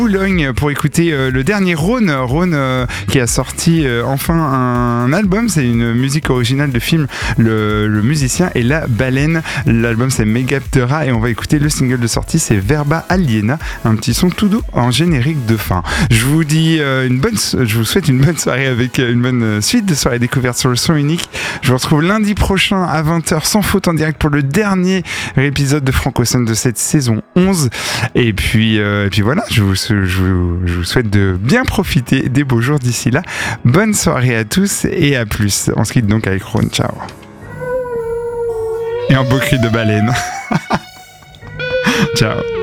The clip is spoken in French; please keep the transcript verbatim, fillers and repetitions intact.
Boulogne pour écouter euh, le dernier Rhône, Rhône euh, qui a sorti euh, enfin un album. C'est une musique originale de film. Le, le musicien est La Baleine. L'album c'est Megaptera et on va écouter le single de sortie, c'est Verba Aliena, un petit son tout doux en générique de fin. Je vous dis euh, une bonne, je vous souhaite une bonne soirée avec une bonne suite de soirées découvertes sur le son unique. Je vous retrouve lundi prochain à vingt heures sans faute en direct pour le dernier épisode de Francocentre de cette saison onze. Et puis, euh, et puis voilà, je vous Je vous, je vous souhaite de bien profiter des beaux jours d'ici là. Bonne soirée à tous et à plus. On se quitte donc avec Rhône. Ciao. Et un beau cri de baleine. Ciao.